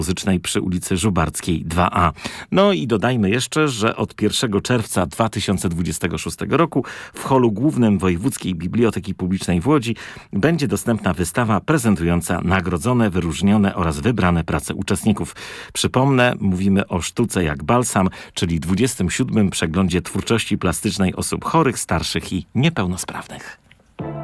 Muzycznej przy ulicy Żubarckiej 2A. No i dodajmy jeszcze, że od 1 czerwca 2026 roku w holu głównym Wojewódzkiej Biblioteki Publicznej w Łodzi będzie dostępna wystawa prezentująca nagrodzone, wyróżnione oraz wybrane prace uczestników. Przypomnę, mówimy o sztuce jak balsam, czyli 27. przeglądzie twórczości plastycznej osób chorych, starszych i niepełnosprawnych.